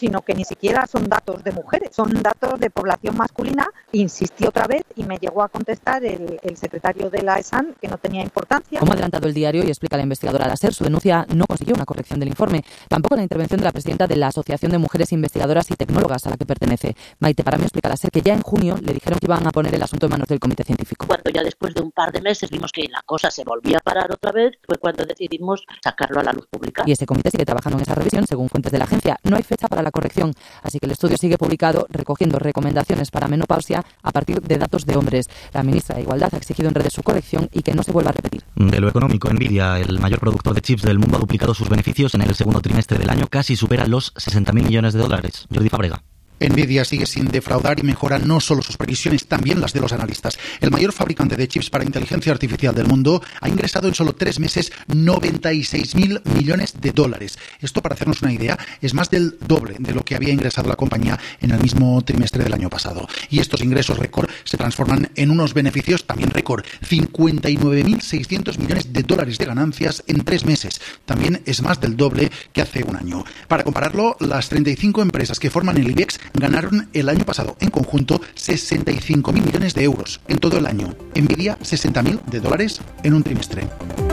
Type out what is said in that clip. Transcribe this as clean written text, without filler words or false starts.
sino que ni siquiera son datos de mujeres, son datos de población masculina. Insistí otra vez y me llegó a contestar el secretario de la ESAN que no tenía importancia. Como ha adelantado el diario y explica la investigadora la SER, su denuncia no consiguió una corrección del informe, tampoco la intervención de la presidenta de la Asociación de Mujeres Investigadoras y Tecnólogas a la que pertenece. Maite Paramio explica a la SER que ya en junio le dijeron que iban a poner el asunto en manos del comité científico. Cuando ya después de un par de meses vimos que la cosa se volvía a parar otra vez, fue cuando decidimos sacarlo a la luz pública. Y ese comité sigue trabajando en esa revisión, según fuentes de la agencia. No hay fecha para la corrección, así que el estudio sigue publicado recogiendo recomendaciones para menopausia a partir de datos de hombres. La ministra de Igualdad ha exigido en redes su corrección y que no se vuelva a repetir. De lo económico, Nvidia, el mayor productor de chips del mundo, ha duplicado sus beneficios en el segundo trimestre del año, casi supera los 60.000 millones de dólares. Jordi Fábrega. Nvidia sigue sin defraudar y mejora no solo sus previsiones, también las de los analistas. El mayor fabricante de chips para inteligencia artificial del mundo ha ingresado en solo 3 meses 96.000 millones de dólares. Esto, para hacernos una idea, es más del doble de lo que había ingresado la compañía en el mismo trimestre del año pasado. Y estos ingresos récord se transforman en unos beneficios también récord. 59.600 millones de dólares de ganancias en 3 meses. También es más del doble que hace un año. Para compararlo, las 35 empresas que forman el IBEX ganaron el año pasado en conjunto 65.000 millones de euros en todo el año. Nvidia, 60.000 de dólares en un trimestre.